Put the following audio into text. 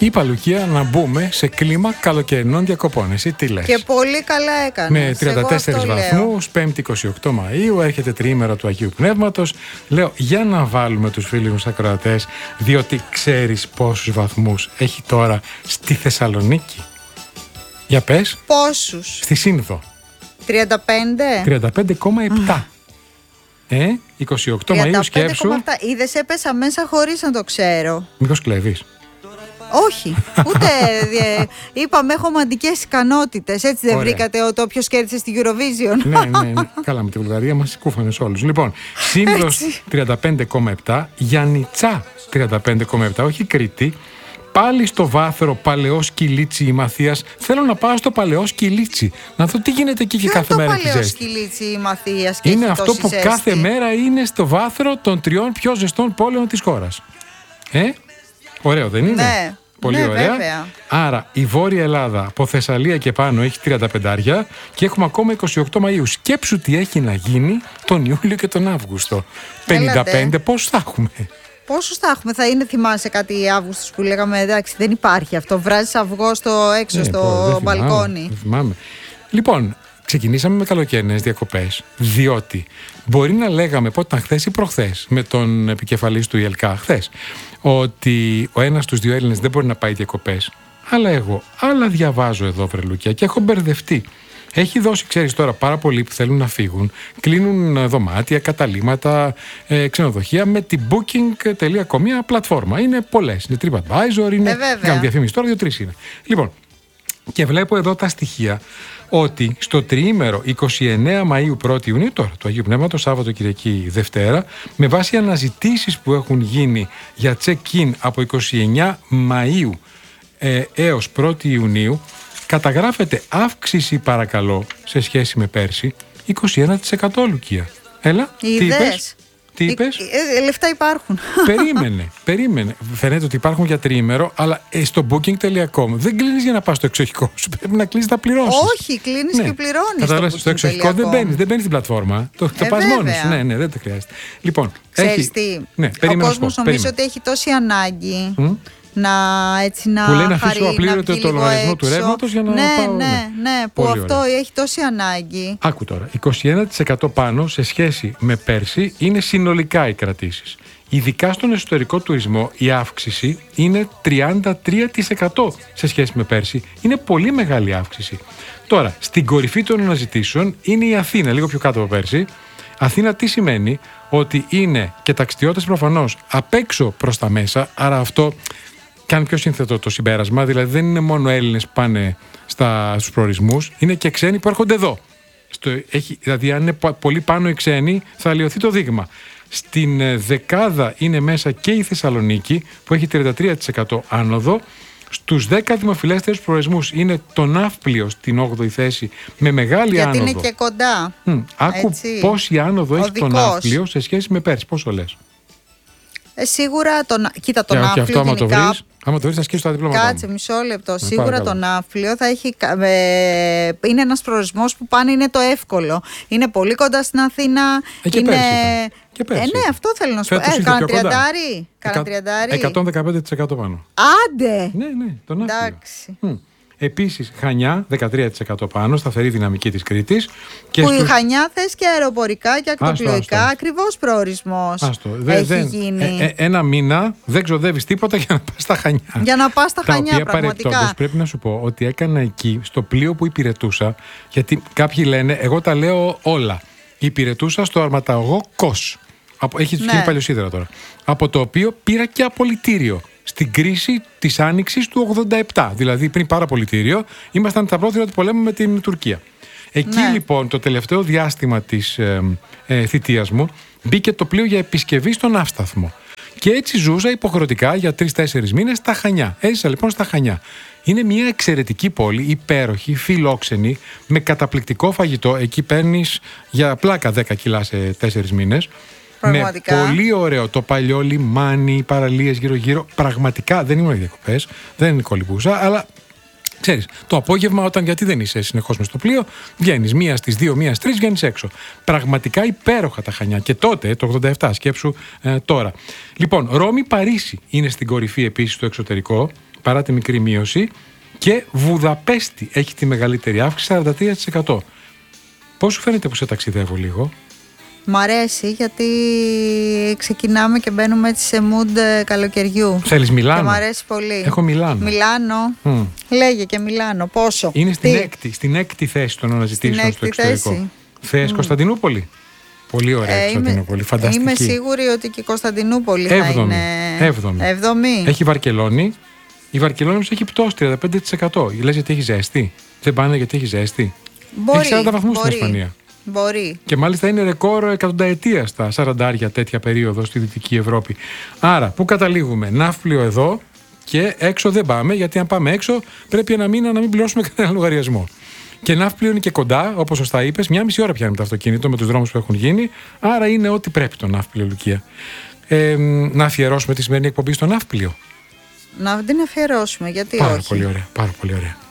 Είπα, Λουκία, να μπούμε σε κλίμα καλοκαιρινών διακοπών. Εσύ τι λες? Και πολύ καλά έκανες. Με 34 βαθμούς, 5η 28 Μαΐου, έρχεται τριήμερα του Αγίου Πνεύματος. Λέω, για να βάλουμε τους φίλους μας ακροατές, διότι ξέρεις πόσους βαθμούς έχει τώρα στη Θεσσαλονίκη? Για πες. Πόσους? Στη Σύνδο. 35. 35,7. 28 Μαΐου, σκέψου. Είδες, έπεσα μέσα χωρίς να το ξέρω. Μήπως κλέβεις? Όχι, ούτε είπαμε έχω μαντικές ικανότητες. Έτσι δεν βρήκατε ότι όποιος κέρδισε στη Eurovision? Ναι. Καλά, με τη Βουλγαρία μας κούφανε όλους. Λοιπόν, Σύμβρος 35,7, Γιαννιτσά 35,7, όχι Κρήτη. Πάλι στο Βάθρο, Παλαιό Σκυλίτσι η Μαθίας. Θέλω να πάω στο Παλαιό Σκυλίτσι, να δω τι γίνεται εκεί και κάθε μέρα. Το Παλαιό Σκυλίτσι η Μαθίας και είναι αυτό που ζέστη. Κάθε μέρα είναι στο βάθρο των 3 πιο ζεστών πόλεων της χώρας. Ωραίο δεν είναι? Ναι. Πολύ ωραία. Βέβαια. Άρα η Βόρεια Ελλάδα από Θεσσαλία και πάνω έχει 35 και έχουμε ακόμα 28 Μαΐου. Σκέψου τι έχει να γίνει τον Ιούλιο και τον Αύγουστο. 55 πόσους θα έχουμε? Πόσους θα έχουμε? Θα είναι, θυμάσαι κάτι Αύγουστος που λέγαμε, εντάξει, δεν υπάρχει αυτό. Βράζεις αυγό έξω στο μπαλκόνι. Δεν θυμάμαι. Λοιπόν, ξεκινήσαμε με καλοκαιρινές διακοπές, διότι μπορεί να λέγαμε πότε ήταν, χθες ή προχθές, με τον επικεφαλής του ΙΕΛΚΑ, χθες, ότι ο ένας στους δύο Έλληνες δεν μπορεί να πάει διακοπές. Αλλά εγώ άλλα διαβάζω εδώ, Βρελούκια, και έχω μπερδευτεί. Έχει δώσει, ξέρεις τώρα, πάρα πολλοί που θέλουν να φύγουν, κλείνουν δωμάτια, καταλύματα, ξενοδοχεία με την booking.com, μια πλατφόρμα. Είναι πολλές. Είναι TripAdvisor, είναι. Κάνουν διαφήμιση τώρα, 2-3 είναι. Λοιπόν, και βλέπω εδώ τα στοιχεία ότι στο τριήμερο 29 Μαΐου 1η Ιουνίου, τώρα το Αγίου Πνεύματος, Σάββατο, Κυριακή, Δευτέρα, με βάση αναζητήσεις που έχουν γίνει για check-in από 29 Μαΐου έως 1η Ιουνίου, καταγράφεται αύξηση, παρακαλώ, σε σχέση με πέρσι, 21%, Λουκία. Έλα, τι είπες? Λεφτά υπάρχουν. Περίμενε. Φαίνεται ότι υπάρχουν για τριήμερο, αλλά στο booking.com δεν κλείνεις για να πας στο εξοχικό σου. Πρέπει να κλείνεις να πληρώσεις. Όχι, κλείνεις και πληρώνεις. Στο εξοχικό δεν μπαίνεις στην πλατφόρμα. Το πας μόνος σου. Ναι, δεν το χρειάζεται. Λοιπόν, ξέρεις τι, ο κόσμος νομίζω ότι έχει τόση ανάγκη να που λέει να αφήσω απλήρωτο το λογαριασμό του ρεύματος για να πάω. Ναι, που αυτό έχει τόση ανάγκη. Άκου τώρα, 21% πάνω σε σχέση με πέρσι είναι συνολικά οι κρατήσεις. Ειδικά στον εσωτερικό τουρισμό η αύξηση είναι 33% σε σχέση με πέρσι. Είναι πολύ μεγάλη αύξηση. Τώρα, στην κορυφή των αναζητήσεων είναι η Αθήνα, λίγο πιο κάτω από πέρσι. Αθήνα τι σημαίνει? Ότι είναι και ταξιδιώτες προφανώς απ' έξω προς τα μέσα, άρα αυτό κάνει πιο σύνθετο το συμπέρασμα, δηλαδή δεν είναι μόνο Έλληνες που πάνε στους προορισμούς, είναι και ξένοι που έρχονται εδώ. Δηλαδή αν είναι πολύ πάνω οι ξένοι θα αλλοιωθεί το δείγμα. Στην δεκάδα είναι μέσα και η Θεσσαλονίκη που έχει 33% άνοδο. Στους 10 δημοφιλέστερους προορισμούς είναι το Ναύπλιο στην 8η θέση με μεγάλη άνοδο. Γιατί είναι και κοντά. Άκου πόση άνοδο έχει το Ναύπλιο σε σχέση με πέρσι. Πόσο λες? Κοίτα, το Ναύπλιο. Και αυτό άμα το βρεις θα σκίσεις τα διπλώματα. Κάτσε μισό λεπτό. Σίγουρα το Ναύπλιο θα έχει. Είναι ένας προορισμός που πάνε, είναι το εύκολο. Είναι πολύ κοντά στην Αθήνα. Και πέρσι. Ναι, αυτό θέλω να σου πω. Κάνα τριαντάρι. 115% πάνω. Άντε! Ναι, το Ναύπλιο. Εντάξει. Επίσης, Χανιά, 13% πάνω, σταθερή δυναμική της Κρήτης. Η Χανιά θες και αεροπορικά και ακτοπλοϊκά, ακριβώς προορισμός έχει γίνει. Ένα μήνα δεν ξοδεύεις τίποτα για να πας στα Χανιά. Για να πας στα Χανιά, πραγματικά. Παρεπτόντως, πρέπει να σου πω ότι έκανα εκεί, στο πλοίο που υπηρετούσα, γιατί κάποιοι λένε, εγώ τα λέω όλα. Υπηρετούσα στο αρματαγό Κος. Έχει γίνει παλιοσίδερα τώρα. Από το οποίο πήρα και απολυτήριο. Στην κρίση της Άνοιξης του 87, δηλαδή πριν πάρα απολυτήριο, ήμασταν τα πρόθυρα του πολέμου με την Τουρκία. Εκεί λοιπόν το τελευταίο διάστημα της θητείας μου μπήκε το πλοίο για επισκευή στον ναύσταθμο. Και έτσι ζούσα υποχρεωτικά για 3-4 μήνες στα Χανιά. Έζησα λοιπόν στα Χανιά. Είναι μια εξαιρετική πόλη, υπέροχη, φιλόξενη, με καταπληκτικό φαγητό. Εκεί παίρνεις για πλάκα 10 κιλά σε 4 μήνες. Πραγματικά. Με πολύ ωραίο το παλιό λιμάνι, οι παραλίες γύρω-γύρω. Πραγματικά δεν ήμουν διακοπές, δεν κολυμπούσα, αλλά ξέρεις, το απόγευμα, γιατί δεν είσαι συνεχώς μες στο πλοίο, βγαίνεις 1 στις 2, 1 στις 3, βγαίνεις έξω. Πραγματικά υπέροχα τα Χανιά. Και τότε, το 87, σκέψου τώρα. Λοιπόν, Ρώμη, Παρίσι είναι στην κορυφή επίσης στο εξωτερικό. παρά τη μικρή μείωση. Και Βουδαπέστη έχει τη μεγαλύτερη αύξηση, 43%. Πώς σου φαίνεται που σε ταξιδεύω λίγο? Μ' αρέσει γιατί ξεκινάμε και μπαίνουμε έτσι σε mood καλοκαιριού. Θέλεις Μιλάνο? Και μ' αρέσει πολύ. Έχω Μιλάνο. Μιλάνο. Λέγε και Μιλάνο. Πόσο? Είναι στην έκτη θέση των αναζητήσεων στο εξωτερικό. Θες Κωνσταντινούπολη? Πολύ ωραία Κωνσταντινούπολη. Φανταστική. Είμαι σίγουρη ότι και η Κωνσταντινούπολη θα είναι 7η. Έχει Βαρκελόνη. Η Βαρκελόνη όμως έχει πτώση 35%. Λες γιατί έχει ζέστη? Δεν πάνε γιατί έχει ζέστη? Έχει 40 βαθμούς στην Ισπανία. Μπορεί. Και μάλιστα είναι ρεκόρ εκατονταετία στα 40 τέτοια περίοδο στη Δυτική Ευρώπη. Άρα, πού καταλήγουμε? Ναύπλιο εδώ και έξω δεν πάμε, γιατί αν πάμε έξω πρέπει ένα μήνα να μην πληρώσουμε κανένα λογαριασμό. Και Ναύπλιο είναι και κοντά, όπως σωστά είπες, 1,5 ώρα πιάνουμε το αυτοκίνητο με τους δρόμους που έχουν γίνει. Άρα είναι ό,τι πρέπει το Ναύπλιο, Λουκία. Να αφιερώσουμε τη σημερινή εκπομπή στο Ναύπλιο. Να την αφιερώσουμε, γιατί πάρα όχι? Πολύ ωραία, πάρα πολύ ωραία.